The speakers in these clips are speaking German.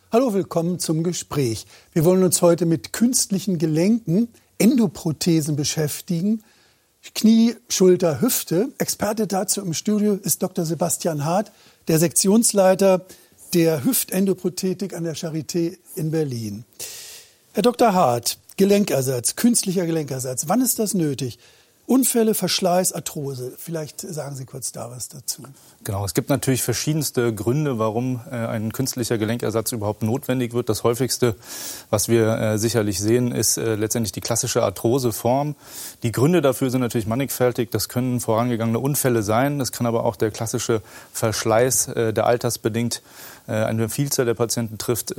Hallo, willkommen zum Gespräch. Wir wollen uns heute mit künstlichen Gelenken, Endoprothesen beschäftigen. Knie, Schulter, Hüfte. Experte dazu im Studio ist Dr. Sebastian Hart, der Sektionsleiter der Hüftendoprothetik an der Charité in Berlin. Herr Dr. Hart, Gelenkersatz, künstlicher Gelenkersatz. Wann ist das nötig? Unfälle, Verschleiß, Arthrose. Vielleicht sagen Sie kurz da was dazu. Genau, es gibt natürlich verschiedenste Gründe, warum ein künstlicher Gelenkersatz überhaupt notwendig wird. Das häufigste, was wir sicherlich sehen, ist letztendlich die klassische Arthroseform. Die Gründe dafür sind natürlich mannigfaltig. Das können vorangegangene Unfälle sein. Das kann aber auch der klassische Verschleiß, der altersbedingt eine Vielzahl der Patienten trifft,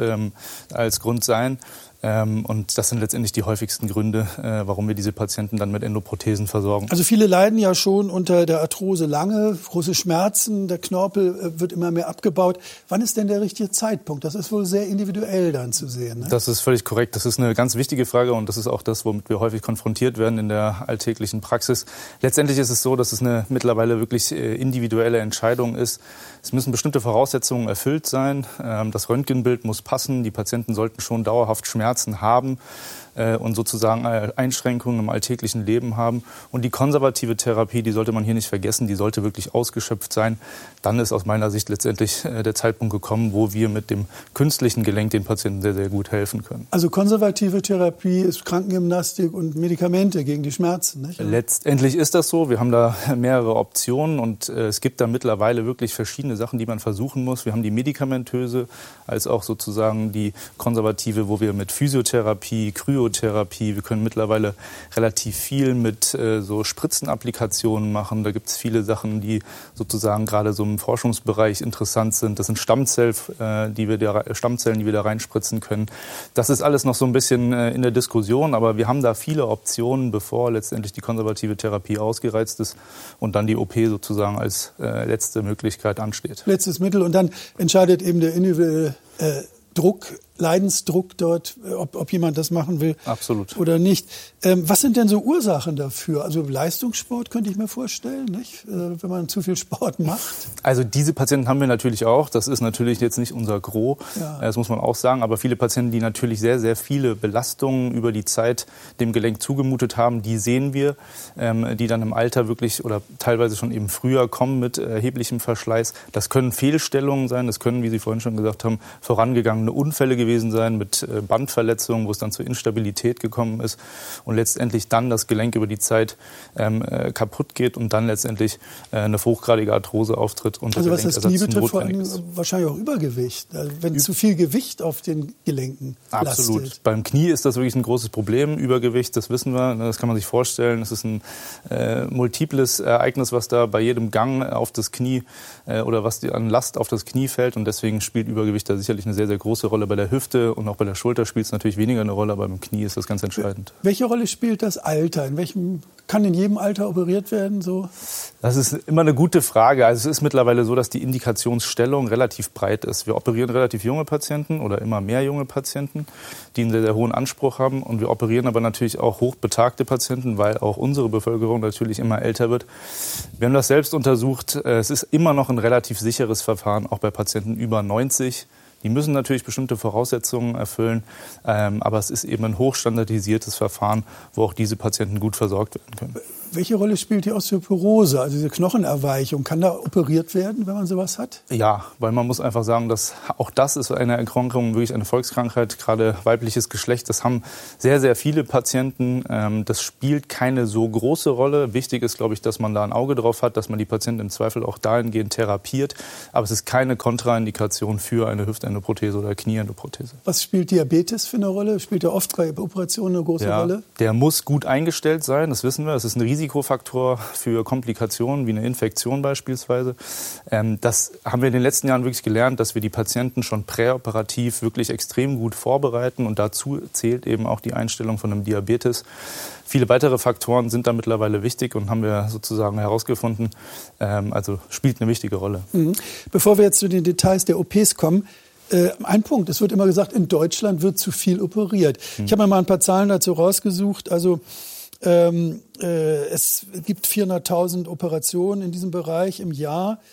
als Grund sein. Und das sind letztendlich die häufigsten Gründe, warum wir diese Patienten dann mit Endoprothesen versorgen. Also viele leiden ja schon unter der Arthrose lange, große Schmerzen, der Knorpel wird immer mehr abgebaut. Wann ist denn der richtige Zeitpunkt? Das ist wohl sehr individuell dann zu sehen, ne? Das ist völlig korrekt. Das ist eine ganz wichtige Frage und das ist auch das, womit wir häufig konfrontiert werden in der alltäglichen Praxis. Letztendlich ist es so, dass es eine mittlerweile wirklich individuelle Entscheidung ist. Es müssen bestimmte Voraussetzungen erfüllt sein. Das Röntgenbild muss passen. Die Patienten sollten schon dauerhaft Schmerzen haben und sozusagen Einschränkungen im alltäglichen Leben haben. Und die konservative Therapie, die sollte man hier nicht vergessen, die sollte wirklich ausgeschöpft sein. Dann ist aus meiner Sicht letztendlich der Zeitpunkt gekommen, wo wir mit dem künstlichen Gelenk den Patienten sehr, sehr gut helfen können. Also konservative Therapie ist Krankengymnastik und Medikamente gegen die Schmerzen, nicht? Letztendlich ist das so. Wir haben da mehrere Optionen und es gibt da mittlerweile wirklich verschiedene Sachen, die man versuchen muss. Wir haben die medikamentöse als auch sozusagen die konservative, wo wir mit Physiotherapie, Kryotherapie, wir können mittlerweile relativ viel mit so Spritzenapplikationen machen. Da gibt es viele Sachen, die sozusagen gerade so im Forschungsbereich interessant sind. Das sind Stammzellen, die wir da reinspritzen können. Das ist alles noch so ein bisschen in der Diskussion, aber wir haben da viele Optionen, bevor letztendlich die konservative Therapie ausgereizt ist und dann die OP sozusagen als letzte Möglichkeit ansteht. Letztes Mittel und dann entscheidet eben der individuelle Leidensdruck dort, ob jemand das machen will. Absolut. Oder nicht. Was sind denn so Ursachen dafür? Also Leistungssport könnte ich mir vorstellen, nicht? Wenn man zu viel Sport macht. Also diese Patienten haben wir natürlich auch. Das ist natürlich jetzt nicht unser Gros, ja. Das muss man auch sagen. Aber viele Patienten, die natürlich sehr, sehr viele Belastungen über die Zeit dem Gelenk zugemutet haben, die sehen wir, die dann im Alter wirklich oder teilweise schon eben früher kommen mit erheblichem Verschleiß. Das können Fehlstellungen sein, das können, wie Sie vorhin schon gesagt haben, vorangegangene Unfälle gewesen sein mit Bandverletzungen, wo es dann zur Instabilität gekommen ist und letztendlich dann das Gelenk über die Zeit kaputt geht und dann letztendlich eine hochgradige Arthrose auftritt. Und also was das Knie betrifft, vor allem wahrscheinlich auch Übergewicht, wenn zu viel Gewicht auf den Gelenken lastet. Absolut. Beim Knie ist das wirklich ein großes Problem, Übergewicht, das wissen wir, das kann man sich vorstellen. Das ist ein multiples Ereignis, was da bei jedem Gang auf das Knie oder was an Last auf das Knie fällt und deswegen spielt Übergewicht da sicherlich eine sehr, sehr große Rolle. Bei der Hüfte und auch bei der Schulter spielt es natürlich weniger eine Rolle, aber beim Knie ist das ganz entscheidend. Welche Rolle spielt das Alter? Kann in jedem Alter operiert werden? So? Das ist immer eine gute Frage. Also es ist mittlerweile so, dass die Indikationsstellung relativ breit ist. Wir operieren relativ junge Patienten oder immer mehr junge Patienten, die einen sehr, sehr hohen Anspruch haben. Und wir operieren aber natürlich auch hochbetagte Patienten, weil auch unsere Bevölkerung natürlich immer älter wird. Wir haben das selbst untersucht. Es ist immer noch ein relativ sicheres Verfahren, auch bei Patienten über 90. Die müssen natürlich bestimmte Voraussetzungen erfüllen, aber es ist eben ein hochstandardisiertes Verfahren, wo auch diese Patienten gut versorgt werden können. Welche Rolle spielt die Osteoporose, also diese Knochenerweichung? Kann da operiert werden, wenn man sowas hat? Ja, weil man muss einfach sagen, dass auch das ist eine Erkrankung, wirklich eine Volkskrankheit, gerade weibliches Geschlecht. Das haben sehr, sehr viele Patienten. Das spielt keine so große Rolle. Wichtig ist, glaube ich, dass man da ein Auge drauf hat, dass man die Patienten im Zweifel auch dahingehend therapiert. Aber es ist keine Kontraindikation für eine Hüftendoprothese oder Knieendoprothese. Was spielt Diabetes für eine Rolle? Spielt er oft bei Operationen eine große Rolle? Der muss gut eingestellt sein, das wissen wir. Das ist ein Risikofaktor für Komplikationen wie eine Infektion beispielsweise. Das haben wir in den letzten Jahren wirklich gelernt, dass wir die Patienten schon präoperativ wirklich extrem gut vorbereiten und dazu zählt eben auch die Einstellung von einem Diabetes. Viele weitere Faktoren sind da mittlerweile wichtig und haben wir sozusagen herausgefunden. Also spielt eine wichtige Rolle. Bevor wir jetzt zu den Details der OPs kommen, ein Punkt, es wird immer gesagt, in Deutschland wird zu viel operiert. Ich habe mir mal ein paar Zahlen dazu rausgesucht. Also es gibt 400.000 Operationen in diesem Bereich im Jahr.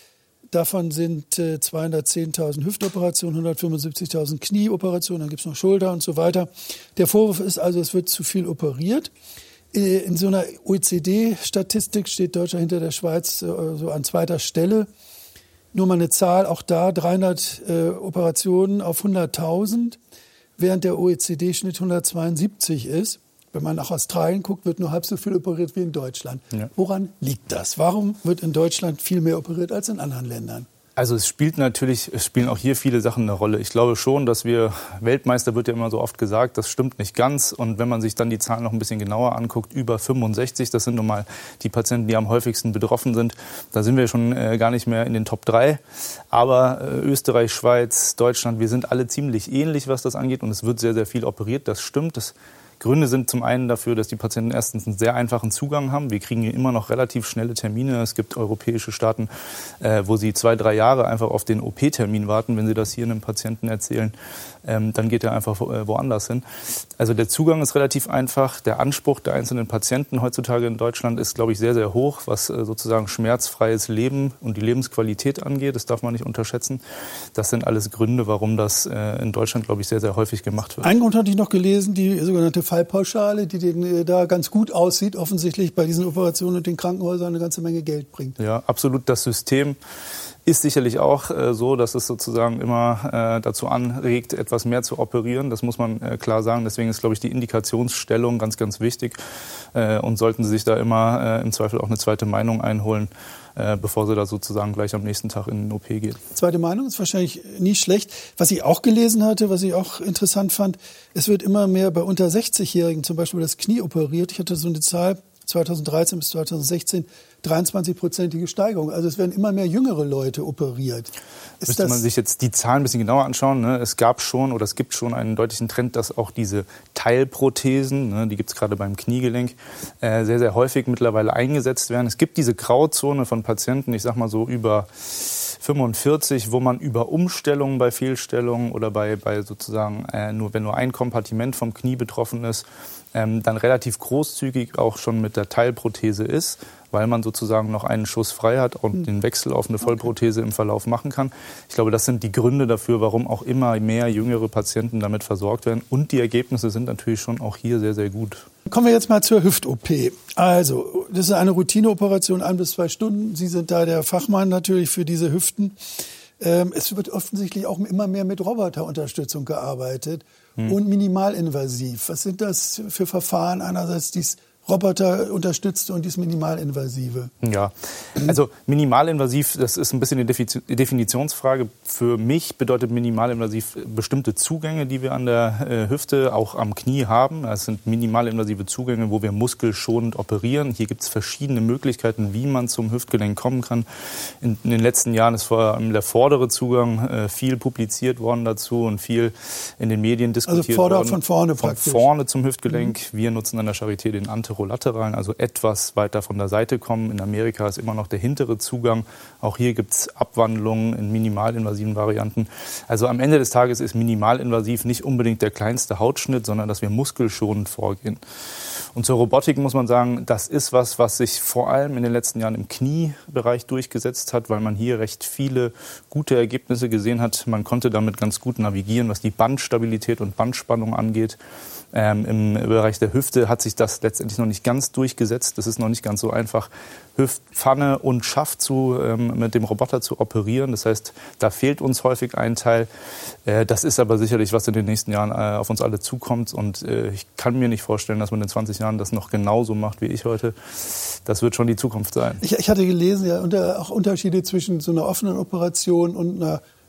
Davon sind 210.000 Hüftoperationen, 175.000 Knieoperationen, dann gibt es noch Schulter und so weiter. Der Vorwurf ist also, es wird zu viel operiert. In so einer OECD-Statistik steht Deutschland hinter der Schweiz so an zweiter Stelle. Nur mal eine Zahl, auch da 300 Operationen auf 100.000, während der OECD-Schnitt 172 ist. Wenn man nach Australien guckt, wird nur halb so viel operiert wie in Deutschland. Ja. Woran liegt das? Warum wird in Deutschland viel mehr operiert als in anderen Ländern? Also es spielen auch hier viele Sachen eine Rolle. Ich glaube schon, dass wir, Weltmeister wird ja immer so oft gesagt, das stimmt nicht ganz. Und wenn man sich dann die Zahlen noch ein bisschen genauer anguckt, über 65, das sind nun mal die Patienten, die am häufigsten betroffen sind. Da sind wir schon gar nicht mehr in den Top 3. Aber Österreich, Schweiz, Deutschland, wir sind alle ziemlich ähnlich, was das angeht. Und es wird sehr, sehr viel operiert, das stimmt. Gründe sind zum einen dafür, dass die Patienten erstens einen sehr einfachen Zugang haben. Wir kriegen hier immer noch relativ schnelle Termine. Es gibt europäische Staaten, wo sie 2-3 Jahre einfach auf den OP-Termin warten. Wenn sie das hier einem Patienten erzählen, dann geht er einfach woanders hin. Also der Zugang ist relativ einfach. Der Anspruch der einzelnen Patienten heutzutage in Deutschland ist, glaube ich, sehr, sehr hoch, was sozusagen schmerzfreies Leben und die Lebensqualität angeht. Das darf man nicht unterschätzen. Das sind alles Gründe, warum das in Deutschland, glaube ich, sehr, sehr häufig gemacht wird. Einen Grund hatte ich noch gelesen, die sogenannte Fallpauschale, die da ganz gut aussieht, offensichtlich bei diesen Operationen und den Krankenhäusern eine ganze Menge Geld bringt. Ja, absolut. Das System ist sicherlich auch so, dass es sozusagen immer dazu anregt, etwas mehr zu operieren. Das muss man klar sagen. Deswegen ist, glaube ich, die Indikationsstellung ganz, ganz wichtig. Und sollten Sie sich da immer im Zweifel auch eine zweite Meinung einholen, bevor Sie da sozusagen gleich am nächsten Tag in den OP gehen. Zweite Meinung ist wahrscheinlich nie schlecht. Was ich auch gelesen hatte, was ich auch interessant fand, es wird immer mehr bei unter 60-Jährigen zum Beispiel das Knie operiert. Ich hatte so eine Zahl, 2013 bis 2016, 23%ige Steigerung. Also es werden immer mehr jüngere Leute operiert. Müsste man sich jetzt die Zahlen ein bisschen genauer anschauen. Ne? Es gibt schon einen deutlichen Trend, dass auch diese Teilprothesen, ne, die gibt es gerade beim Kniegelenk, sehr, sehr häufig mittlerweile eingesetzt werden. Es gibt diese Grauzone von Patienten, ich sag mal so über 45, wo man über Umstellungen bei Fehlstellungen oder bei sozusagen wenn nur ein Kompartiment vom Knie betroffen ist, dann relativ großzügig auch schon mit der Teilprothese ist, weil man sozusagen noch einen Schuss frei hat und den Wechsel auf eine Vollprothese im Verlauf machen kann. Ich glaube, das sind die Gründe dafür, warum auch immer mehr jüngere Patienten damit versorgt werden. Und die Ergebnisse sind natürlich schon auch hier sehr, sehr gut. Kommen wir jetzt mal zur Hüft-OP. Also, das ist eine Routineoperation, 1 bis 2 Stunden. Sie sind da der Fachmann natürlich für diese Hüften. Es wird offensichtlich auch immer mehr mit Roboterunterstützung gearbeitet und minimalinvasiv. Was sind das für Verfahren? Einerseits dies Roboter unterstützt und dies Minimalinvasive. Ja, also minimalinvasiv, das ist ein bisschen eine Definitionsfrage. Für mich bedeutet minimalinvasiv bestimmte Zugänge, die wir an der Hüfte, auch am Knie haben. Das sind minimalinvasive Zugänge, wo wir muskelschonend operieren. Hier gibt es verschiedene Möglichkeiten, wie man zum Hüftgelenk kommen kann. In den letzten Jahren ist vor allem der vordere Zugang viel publiziert worden dazu und viel in den Medien diskutiert worden. Also von vorne praktisch. Von vorne zum Hüftgelenk. Wir nutzen an der Charité den anterolateralen, also etwas weiter von der Seite kommen. In Amerika ist immer noch der hintere Zugang. Auch hier gibt es Abwandlungen in minimalinvasiven Varianten. Also am Ende des Tages ist minimalinvasiv nicht unbedingt der kleinste Hautschnitt, sondern dass wir muskelschonend vorgehen. Und zur Robotik muss man sagen, das ist was sich vor allem in den letzten Jahren im Kniebereich durchgesetzt hat, weil man hier recht viele gute Ergebnisse gesehen hat. Man konnte damit ganz gut navigieren, was die Bandstabilität und Bandspannung angeht. Im Bereich der Hüfte hat sich das letztendlich noch nicht ganz durchgesetzt. Das ist noch nicht ganz so einfach, Hüftpfanne und Schaft mit dem Roboter zu operieren. Das heißt, da fehlt uns häufig ein Teil. Das ist aber sicherlich, was in den nächsten Jahren auf uns alle zukommt. Und ich kann mir nicht vorstellen, dass man in 20 Jahren das noch genauso macht wie ich heute. Das wird schon die Zukunft sein. Ich hatte gelesen, ja, auch Unterschiede zwischen so einer offenen Operation und einer